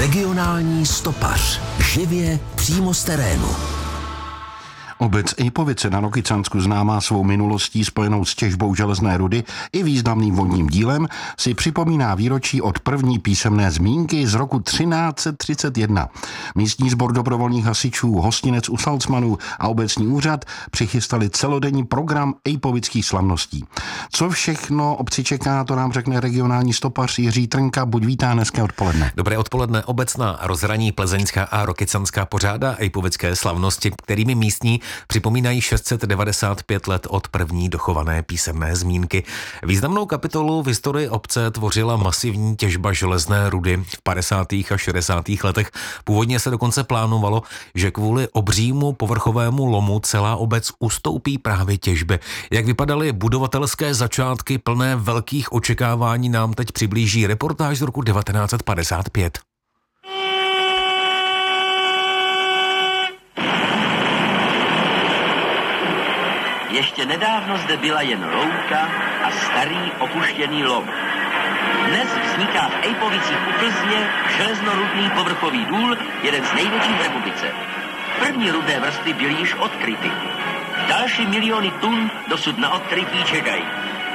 Regionální stopař. Živě přímo z terénu. Obec Ejpovice na Rokycansku, známá svou minulostí spojenou s těžbou železné rudy i významným vodním dílem, si připomíná výročí od první písemné zmínky z roku 1331. Místní sbor dobrovolných hasičů, hostinec u Salcmanů a obecní úřad přichystali celodenní program ejpovických slavností. Co všechno obci čeká, to nám řekne regionální stopař Jiří Trnka. Buď vítá, hezké odpoledne. Dobré odpoledne. Obec na rozhraní Plzeňská a Rokycanská pořádá ejpovické slavnosti, kterými místní připomínají 695 let od první dochované písemné zmínky. Významnou kapitolu v historii obce tvořila masivní těžba železné rudy v 50. a 60. letech. Původně se dokonce plánovalo, že kvůli obřímu povrchovému lomu celá obec ustoupí právě těžby. Jak vypadaly budovatelské začátky plné velkých očekávání, nám teď přiblíží reportáž z roku 1955. Ještě nedávno zde byla jen louka a starý opuštěný lom. Dnes vzniká v Ejpovicích u Plzně železnorudný povrchový důl, jeden z největších v republice. První rudné vrstvy byly již odkryty. Další miliony tun dosud na odkrytí čekají.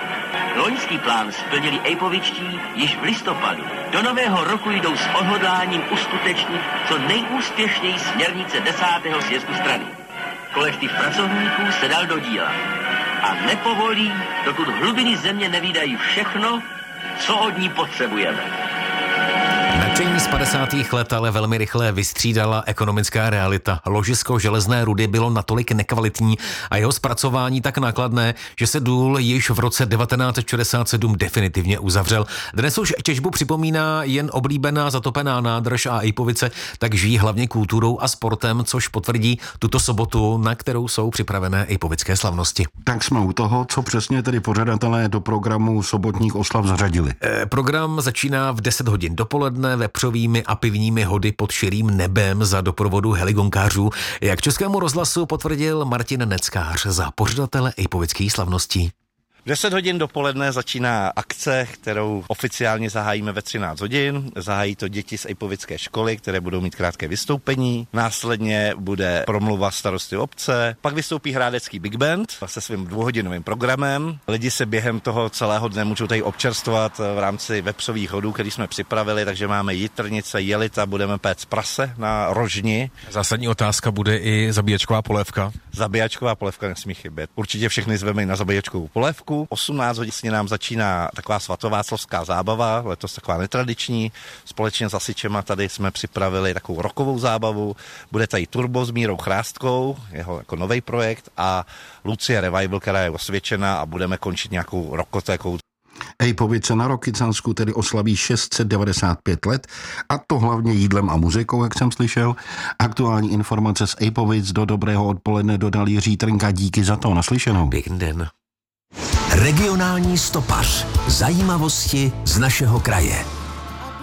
Loňský plán splnili Ejpovičtí již v listopadu. Do nového roku jdou s odhodláním uskutečnit co nejúspěšněji směrnice 10. sjezdu strany. Kolektiv pracovníků se dal do díla a nepovolí, dokud hlubiny země nevídají všechno, co od ní potřebujeme. Nadšení z 50. let ale velmi rychle vystřídala ekonomická realita. Ložisko železné rudy bylo natolik nekvalitní a jeho zpracování tak nákladné, že se důl již v roce 1967 definitivně uzavřel. Dnes už těžbu připomíná jen oblíbená zatopená nádrž a Ejpovice tak žijí hlavně kulturou a sportem, což potvrdí tuto sobotu, na kterou jsou připravené ejpovické slavnosti. Tak jsme u toho, co přesně tedy pořadatelé do programu sobotních oslav zařadili. Program začíná v 10 hodin dopoledne vepřovými a pivními hody pod širým nebem za doprovodu heligonkářů, jak Českému rozhlasu potvrdil Martin Neckář za pořadatele ejpovických slavností. V 10 hodin dopoledne začíná akce, kterou oficiálně zahájíme ve 13 hodin. Zahájí to děti z ejpovické školy, které budou mít krátké vystoupení. Následně bude promluva starosty obce. Pak vystoupí hrádecký big band se svým 2hodinovým programem. Lidi se během toho celého dne můžou tady občerstvovat v rámci vepřových hodů, který jsme připravili, takže máme jitrnice, jelita, budeme péct prase na rožni. Zásadní otázka bude i zabíječková polévka. Zabíjačková polévka nesmí chybět. Určitě všechny zveme na zabíjačkovou polévku. 18 hodin nám začíná taková svatováclavská zábava, letos taková netradiční. Společně s hasičema tady jsme připravili takovou rockovou zábavu. Bude tady Turbo s Mírou Chrástkou, jeho jako nový projekt, a Lucie Revival, která je osvědčená, a budeme končit nějakou rockotékou. Ejpovice na Rokycansku tedy oslaví 695 let, a to hlavně jídlem a muzikou, jak jsem slyšel. Aktuální informace z Ejpovic do dobrého odpoledne dodal Jiří Trnka. Díky za to, naslyšenou. Pěkný den. Regionální stopař. Zajímavosti z našeho kraje.